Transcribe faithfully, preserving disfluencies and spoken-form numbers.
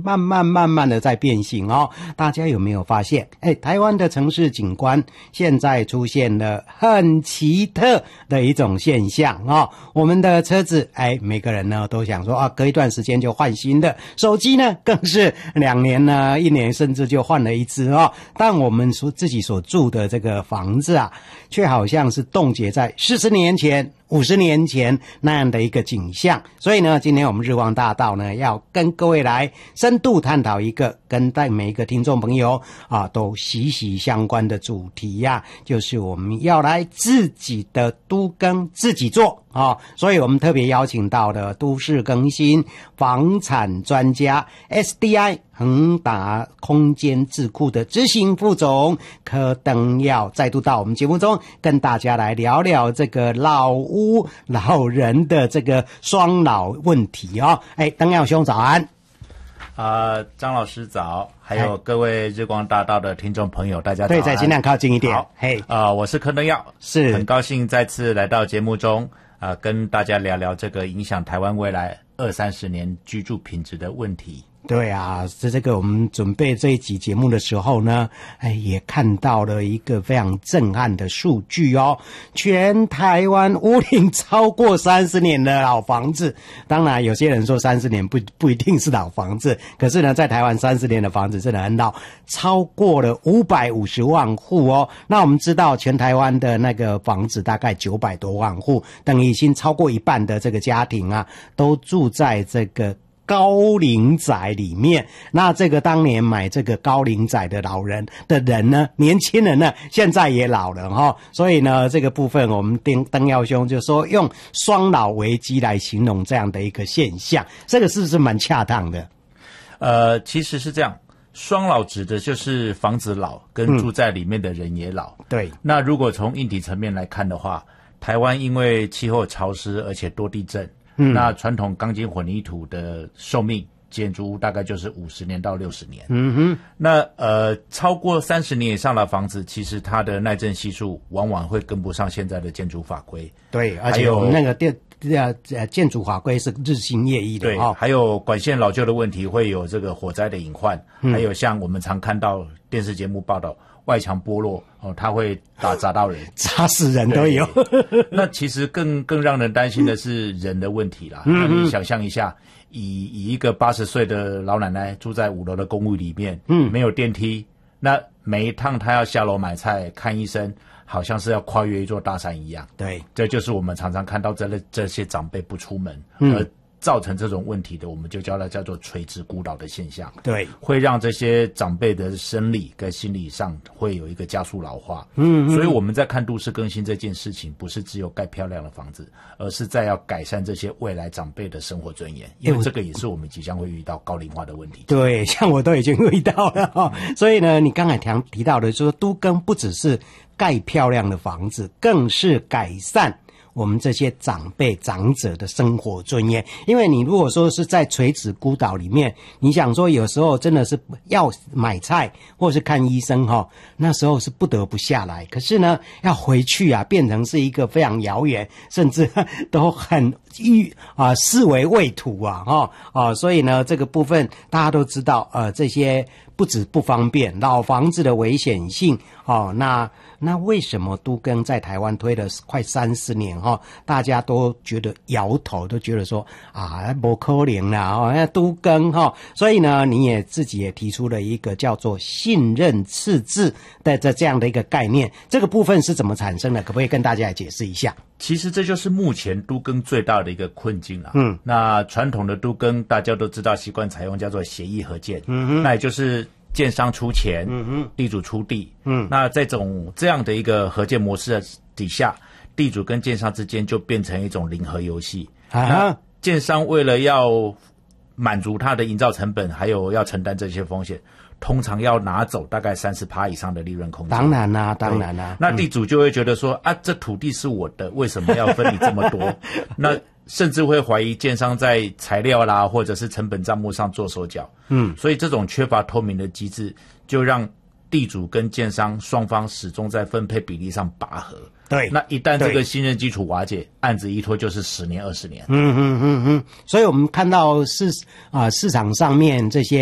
慢慢慢慢的在变形哦。大家有没有发现，哎，台湾的城市景观现在出现了很奇特的一种现象哦。我们的车子，哎，每个人呢都想说啊，隔一段时间就换新的，手机呢更是两年呢、一年甚至就换了一只哦。但我们所自己所住的这个房子啊，却好像是冻结在四十年前、五十年前那样的一个景象。所以呢，今天我们日光大道呢，要跟各位来深度探讨一个跟带每一个听众朋友啊都息息相关的主题呀、啊，就是我们要来自己的都更自己做啊、哦。所以我们特别邀请到了都市更新房产专家 S D I 恒达空间智库的执行副总柯登耀，再度到我们节目中跟大家来聊聊这个老屋老人的这个双老问题哦。哎，登耀兄早安。 啊、呃，张老师早，还有各位日光大道的听众朋友，大家早。 对，再尽量靠近一点。 好， 嘿， 啊、呃，我是柯登耀， 是很高兴再次来到节目中，啊、呃，跟大家聊聊这个影响台湾未来二三十年居住品质的问题。 对啊，在这个我们准备这一集节目的时候呢，哎，也看到了一个非常震撼的数据哦。全台湾屋龄超过三十年的老房子，当然有些人说三十年不不一定是老房子，可是呢，在台湾三十年的房子真的很老，超过了五百五十万户哦。那我们知道，全台湾的那个房子大概九百多万户，等于已经超过一半的这个家庭啊，都住在这个高龄宅里面。那这个当年买这个高龄宅的老人的人呢，年轻人呢，现在也老了哈。所以呢，这个部分我们登登耀兄就说用双老危机来形容这样的一个现象，这个是不是蛮恰当的？ 呃，其实是这样，双老指的就是房子老跟住在里面的人也老。 嗯、对。 那如果从硬体层面来看的话，台湾因为气候潮湿而且多地震。嗯，那传统钢筋混凝土的寿命建筑物大概就是五十年到六十年。嗯哼，那呃超过三十年以上的房子，其实它的耐震系数往往会跟不上现在的建筑法规。 对，而且我们那个电呃建筑法规是日新月异的。 对，哦，还有管线老旧的问题，会有这个火灾的隐患。嗯，还有像我们常看到电视节目报道，外墙剥落哦，它会打砸到人， 砸死人都有。 那其实更更让人担心的是人的问题啦。嗯，那你想象一下，以以一个八十岁的老奶奶住在五楼的公寓里面，嗯，没有电梯，那每一趟她要下楼买菜、看医生，好像是要跨越一座大山一样。 对， 这就是我们常常看到这类这些长辈不出门，嗯，而造成这种问题的，我们就叫它叫做垂直孤老的现象。 对， 会让这些长辈的生理跟心理上会有一个加速老化。嗯，所以我们在看都市更新这件事情，不是只有盖漂亮的房子，而是在要改善这些未来长辈的生活尊严，因为这个也是我们即将会遇到高龄化的问题。 对，像我都已经遇到了哦。所以呢，你刚才提提到的说，都更不只是盖漂亮的房子，更是改善我们这些长辈长者的生活尊严。因为你如果说是在垂直孤岛里面，你想说有时候真的是要买菜或是看医生齁，那时候是不得不下来，可是呢要回去啊变成是一个非常遥远，甚至都很欲啊视为畏途啊齁啊，所以呢这个部分大家都知道，呃这些不止不方便，老房子的危险性哦，那那为什么都更在台湾推了快三十年哈、哦，大家都觉得摇头，都觉得说啊，不可能啦哦，那都更哈、哦，所以呢，你也自己也提出了一个叫做信任赤字的这这样的一个概念，这个部分是怎么产生的？可不可以跟大家来解释一下？ 其实这就是目前都更最大的一个困境啊。嗯，那传统的都更大家都知道，习惯采用叫做协议合建，嗯哼，那也就是建商出钱，嗯哼，地主出地，嗯，那这种这样的一个合建模式的底下，地主跟建商之间就变成一种零和游戏。啊，那建商为了要满足他的营造成本，还有要承担这些风险，通常要拿走大概 百分之三十 以上的利润空间。 当然啦、啊，当然啦、啊。 那地主就会觉得说、嗯、啊，这土地是我的，为什么要分你这么多？那甚至会怀疑建商在材料啦，或者是成本账目上做手脚。嗯，所以这种缺乏透明的机制，就让地主跟建商双方始终在分配比例上拔河。 对， 那一旦这个信任基础瓦解，案子一拖就是十年、二十年。 嗯嗯嗯嗯，所以我们看到市啊、呃、市场上面这些